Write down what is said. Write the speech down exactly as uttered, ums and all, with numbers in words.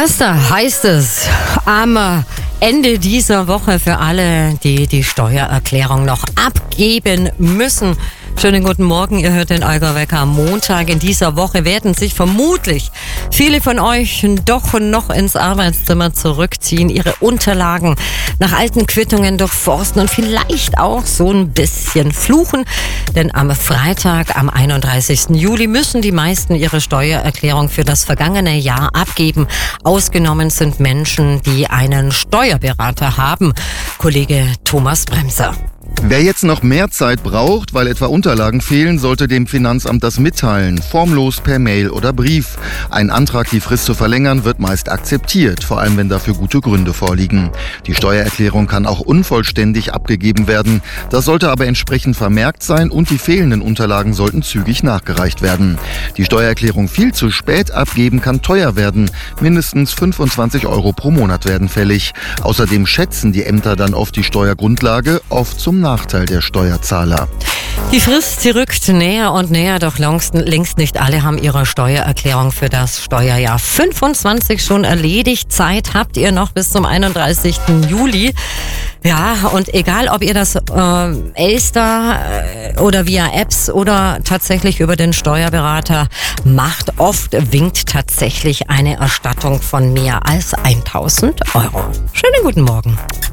Was da heißt es am Ende dieser Woche für alle, die die Steuererklärung noch abgeben müssen? Schönen guten Morgen, ihr hört den Allgäu Wecker am Montag. In dieser Woche werden sich vermutlich viele von euch doch noch ins Arbeitszimmer zurückziehen, ihre Unterlagen nach alten Quittungen durchforsten und vielleicht auch so ein bisschen fluchen. Denn am Freitag, am einunddreißigsten Juli, müssen die meisten ihre Steuererklärung für das vergangene Jahr abgeben. Ausgenommen sind Menschen, die einen Steuerberater haben. Kollege Thomas Bremser. Wer jetzt noch mehr Zeit braucht, weil etwa Unterlagen fehlen, sollte dem Finanzamt das mitteilen, formlos per Mail oder Brief. Ein Antrag, die Frist zu verlängern, wird meist akzeptiert, vor allem wenn dafür gute Gründe vorliegen. Die Steuererklärung kann auch unvollständig abgegeben werden. Das sollte aber entsprechend vermerkt sein und die fehlenden Unterlagen sollten zügig nachgereicht werden. Die Steuererklärung viel zu spät abgeben kann teuer werden. Mindestens fünfundzwanzig Euro pro Monat werden fällig. Außerdem schätzen die Ämter dann oft die Steuergrundlage, oft zum Nachteil der Steuerzahler. Die Frist, sie rückt näher und näher, doch längst nicht alle haben ihre Steuererklärung für das Steuerjahr fünfundzwanzig schon erledigt. Zeit habt ihr noch bis zum einunddreißigsten Juli. Ja, und egal, ob ihr das äh, Elster äh, oder via Apps oder tatsächlich über den Steuerberater macht, oft winkt tatsächlich eine Erstattung von mehr als tausend Euro. Schönen guten Morgen.